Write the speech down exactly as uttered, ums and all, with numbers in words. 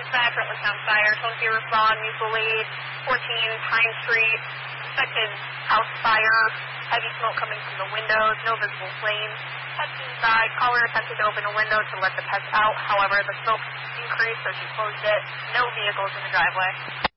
Dispatch, Rutland Town Fire, told you respond, mutual aid, fourteen Pine Street, suspected house fire, heavy smoke coming from the windows, no visible flames. Pets inside, caller attempted to open a window to let the pets out, however, the smoke increased, so she closed it. No vehicles in the driveway.